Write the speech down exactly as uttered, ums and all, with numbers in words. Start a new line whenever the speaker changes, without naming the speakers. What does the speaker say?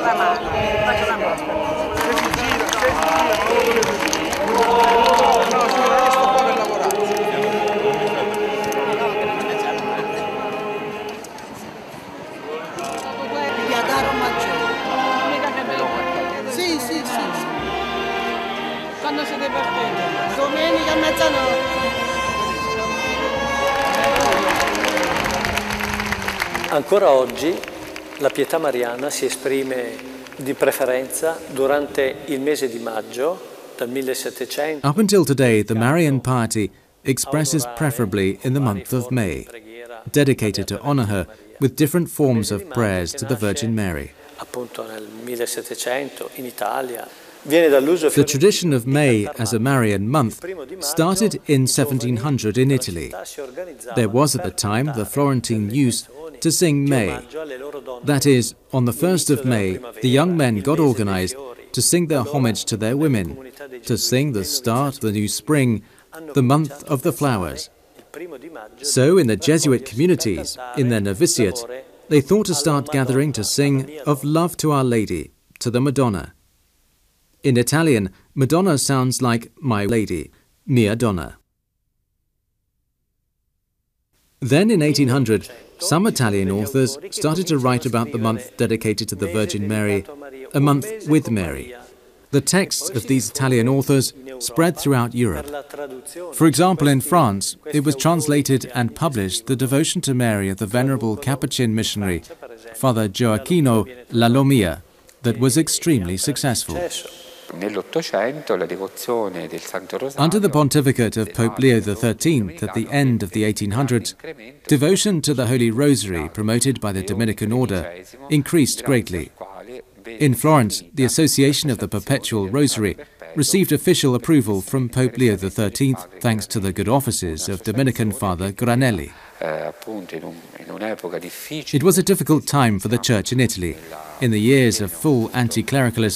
la mano, faccio la mano. Se si gira, se si gira, no, si resta un po' per lavorare.
Via Daro Maggiore.
Mica che bello.
Sì, sì, sì, sì.
Quando siete partiti?
Domenica a mezzanotte.
Ancora oggi la pietà mariana si esprime di preferenza durante il mese di maggio, dal millesettecento.
Up until today, the Marian piety expresses preferably in the month of May, dedicated to honor her with different forms of prayers to the Virgin Mary.
Appunto nel millesettecento in Italia. The
tradition of May as a Marian month started in seventeen hundred in Italy. There was at the time the Florentine use to sing May. That is, on the first of May, the young men got organized to sing their homage to their women, to sing the start of the new spring, the month of the flowers. So in the Jesuit communities, in their novitiate, they thought to start gathering to sing of love to Our Lady, to the Madonna. In Italian, Madonna sounds like My Lady, Mia Donna. Then in eighteen hundred, some Italian authors started to write about the month dedicated to the Virgin Mary, a month with Mary. The texts of these Italian authors spread throughout Europe. For example, in France, it was translated and published the devotion to Mary of the venerable Capuchin missionary, Father Gioacchino Lalomia, that was extremely successful.
Under
the pontificate of Pope Leo the thirteenth at the end of the eighteen hundreds, devotion to the Holy Rosary promoted by the Dominican Order increased greatly. In Florence, the Association of the Perpetual Rosary received official approval from Pope Leo the thirteenth thanks to the good offices of Dominican Father Granelli. It was a difficult time for the Church in Italy. In the years of full anti-clericalism,